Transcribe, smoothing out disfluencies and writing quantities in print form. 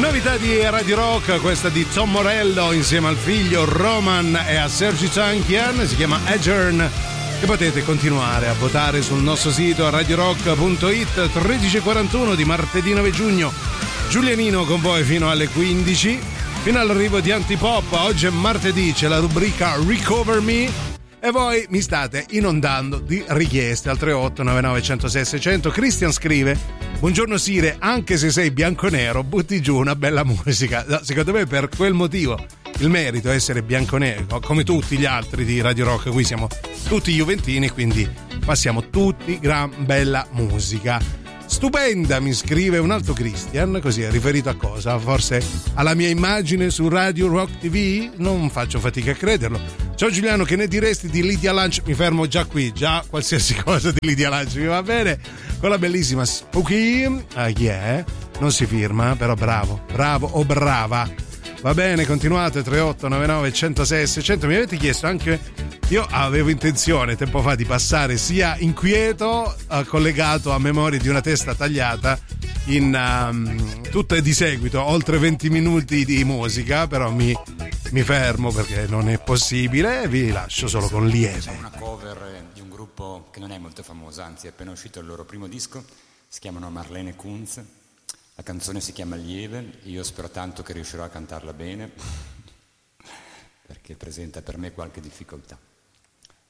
Novità di Radio Rock, questa di Tom Morello insieme al figlio Roman e a Sergi Tankian, si chiama Adjourn, e potete continuare a votare sul nostro sito radiorock.it. 13:41 di martedì 9 giugno. Giulianino con voi fino alle 15, fino all'arrivo di Antipop. Oggi è martedì, c'è la rubrica Recover Me e voi mi state inondando di richieste al 38 99 106 600. Christian scrive: buongiorno Sire, anche se sei bianconero butti giù una bella musica. No, secondo me per quel motivo il merito è essere bianconero, come tutti gli altri di Radio Rock. Qui siamo tutti juventini, quindi passiamo tutti gran bella musica. Stupenda, mi scrive un altro Christian, così è riferito a cosa? Forse alla mia immagine su Radio Rock TV? Non faccio fatica a crederlo. Ciao Giuliano, che ne diresti di Lydia Lunch? Mi fermo già qui, già qualsiasi cosa di Lydia Lunch mi va bene. Con la bellissima Spooky, chi è? Non si firma, però bravo o brava. Va bene, continuate, 38 99 106 600. Mi avete chiesto anche, io avevo intenzione tempo fa di passare sia Inquieto collegato a Memorie di una testa tagliata in tutto di seguito, oltre 20 minuti di musica, però mi fermo perché non è possibile e vi lascio solo con Lieve. C'è una cover di un gruppo che non è molto famoso, anzi è appena uscito il loro primo disco, si chiamano Marlene Kunz, la canzone si chiama Lieve, io spero tanto che riuscirò a cantarla bene perché presenta per me qualche difficoltà.